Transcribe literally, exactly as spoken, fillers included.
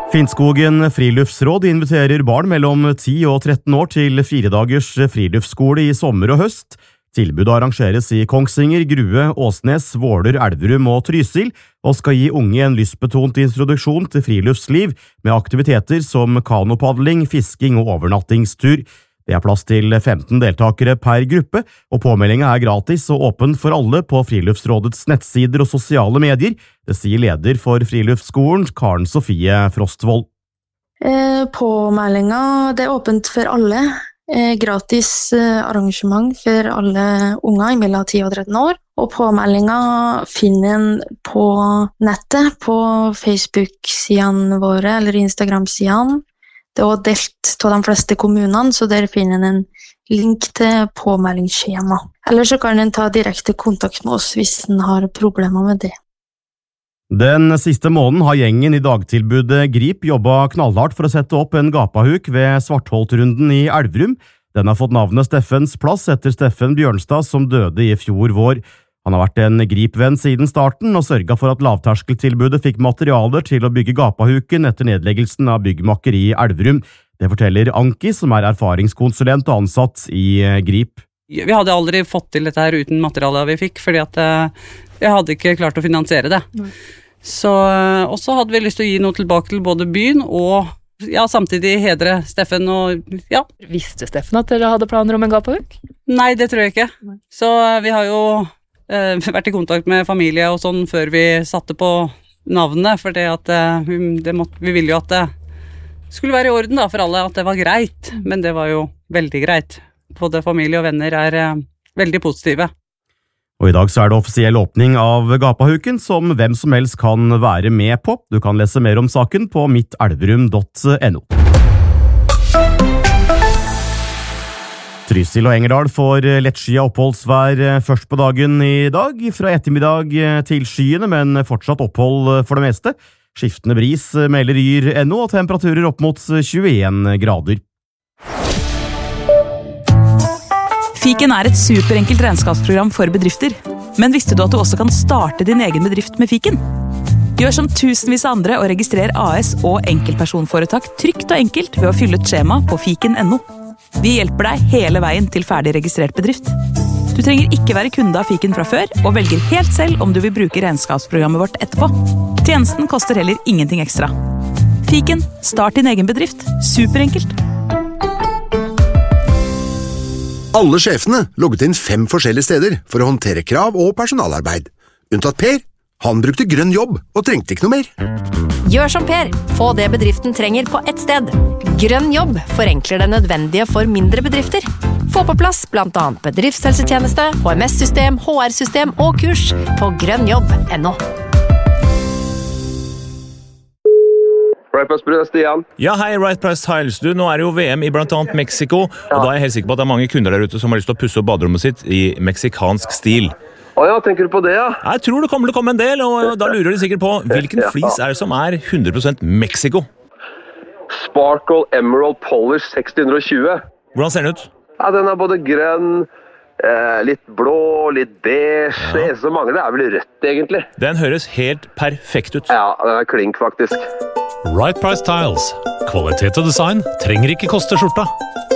Finnskogen friluftsråd inviterer barn mellom ti og tretten år til fire dagers friluftsskole i sommer og høst. Tilbudet arrangeres i Kongsvinger, Grue, Åsnes, Våler, Elverum og Trysil, og skal gi unge en lystbetont introduksjon til friluftsliv med aktiviteter som kanopadling, fisking og overnattingstur. Det er plass til femten deltakere per gruppe, og påmeldingen er gratis og åpen for alle på Friluftsrådets nettsider og sosiale medier. Det sier leder for Friluftsskolen, Karen Sofie Frostvold. Eh, påmeldingen, det er åpent for alle. Eh, gratis eh, arrangement for alle unger mellom ti og tretten år. Og påmeldingen finner en på nettet, på Facebook-sidene våre eller Instagram-sidene. Det er også delt av de fleste kommunene, så der finner en en link til påmeldingsskjema. Eller så kan en ta direkte kontakt med oss hvis en har problemer med det. Den siste måneden har gjengen i dagtilbudet Grip jobbet knallhardt for å sette opp en gapahuk ved Svartholtrunden i Elverum. Den har fått navnet Steffens plass etter Steffen Bjørnstad som døde i fjor vår. Han har vært en Grip-venn siden starten og sørget for at lavterskeltilbudet fikk materialer til å bygge gapahuken etter nedleggelsen av byggmakker i Elverum. Det forteller Anki, som er erfaringskonsulent og ansatt i Grip. Vi hadde aldri fått til dette her uten materialet vi fikk, fordi at jeg hadde ikke klart å finansiere det. Mm. Så også hadde vi lyst til å gi noe tilbake til både byen og ja, samtidig hedre Steffen og ja. Visste Steffen at dere hadde planer om en gapahuk? Nei, det tror jeg ikke. Så vi har jo Uh, vært i kontakt med familie og sånn før vi satte på navnet, for det at, uh, det måtte, vi ville jo at det skulle være i orden da, for alle, at det var greit, men det var jo veldig greit. Både familie og venner er uh, veldig positive. Og i dag så er det offisiell åpning av gapahuken, som hvem som helst kan være med på. Du kan lese mer om saken på mittelverum punktum no. Trysil og Engerdal får lettskyet oppholdsvær først på dagen i dag, fra ettermiddag til skyene, men fortsatt opphold for det meste. Skiftende bris melder Yr punktum no og temperaturer opp mot tjueen grader. Fiken er et superenkelt regnskapsprogram for bedrifter. Men visste du at du også kan starte din egen bedrift med Fiken? Gjør som tusenvis av andre og registrer A S og enkeltpersonforetak trygt og enkelt ved å fylle ut skjema på fiken punktum no. Vi hjelper deg hele veien til ferdig registrert bedrift. Du trenger ikke være kunde av Fiken fra før, og velger helt selv om du vil bruke regnskapsprogrammet vårt etterpå. Tjenesten koster heller ingenting ekstra. Fiken, start din egen bedrift. Superenkelt. Alle sjefene logget inn fem forskjellige steder for å håndtere krav og personalarbeid. Unntatt Per. Han brukte grønn jobb og trengte ikke noe mer. Gjør som Per. Få det bedriften trenger på ett sted. Grønn jobb forenkler det nødvendige for mindre bedrifter. Få på plass blant annet bedriftshelsetjeneste, H M S-system, H R-system og kurs på grønnjobb punktum no. Right Price Tiles, Stian. Ja, hei, Right Price Tiles. Du, nå er det jo V M i blant annet Mexico, og da er jeg helt sikker på at det er mange kunder der ute som har lyst til å pusse opp baderommet sitt i meksikansk stil. Å ja, tenker du på det, ja? Jeg tror det kommer til å komme en del, og da lurer de sikkert på hvilken flis er det som er hundre prosent Mexico? Sparkle Emerald Polish seksti tjue. Hvordan ser den ut? Ja, den er både grønn, eh, litt blå, litt beige. Ja. Det eneste som mangler er vel rødt, egentlig. Den høres helt perfekt ut. Ja, den er klink, faktisk. Right Price Tiles. Kvalitet og design trenger ikke koste skjorta.